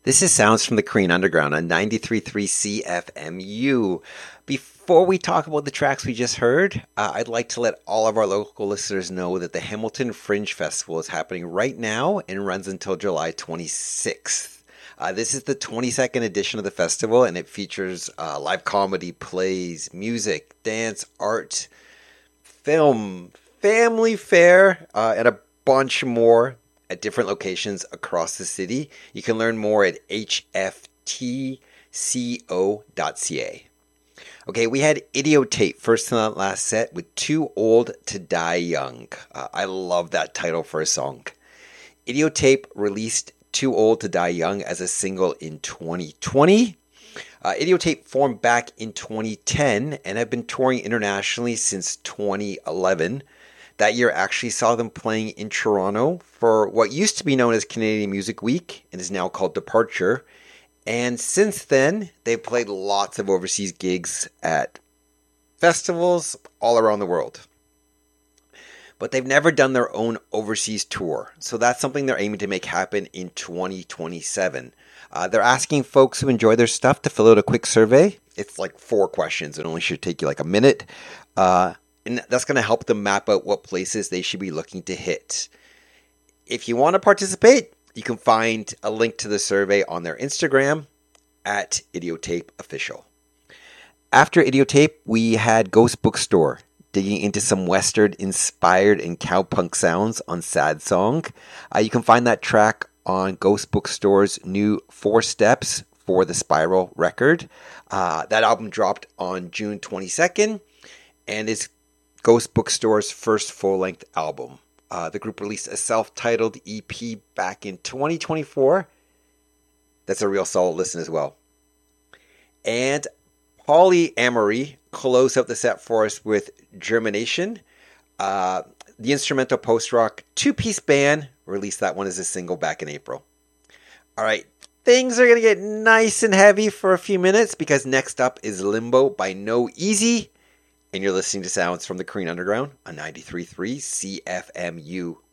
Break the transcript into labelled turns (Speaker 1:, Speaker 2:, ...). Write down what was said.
Speaker 1: This is Sounds from the Korean Underground on 93.3 CFMU. Before we talk about the tracks we just heard, I'd like to let all of our local listeners know that the Hamilton Fringe Festival is happening right now and runs until July 26th. This is the 22nd edition of the festival, and it features live comedy, plays, music, dance, art, film, family fare, and a bunch more at different locations across the city. You can learn more at hftco.ca. Okay, we had Idiotape first and last set with Too Old to Die Young. I love that title for a song. Idiotape released Too Old to Die Young as a single in 2020. Idiotape formed back in 2010 and have been touring internationally since 2011. That year actually saw them playing in Toronto for what used to be known as Canadian Music Week and is now called Departure. And since then, they've played lots of overseas gigs at festivals all around the world. But they've never done their own overseas tour. So that's something they're aiming to make happen in 2027. They're asking folks who enjoy their stuff to fill out a quick survey. It's like 4 questions. It only should take you like a minute. And that's going to help them map out what places they should be looking to hit. If you want to participate, you can find a link to the survey on their Instagram at Idiotape Official. After Idiotape, we had Ghost Bookstore digging into some Western-inspired and cowpunk sounds on Sad Song. You can find that track on Ghost Bookstore's new 4 Steps for the Spiral record. That album dropped on June 22nd and is Ghost Bookstore's first full-length album. The group released a self-titled EP back in 2024. That's a real solid listen as well. And Polyamory closed out the set for us with Germination. The instrumental post-rock 2-piece band released that one as a single back in April. All right, things are going to get nice and heavy for a few minutes because next up is Limbo by No Easy. And you're listening to Sounds from the Korean Underground on 93.3 CFMU.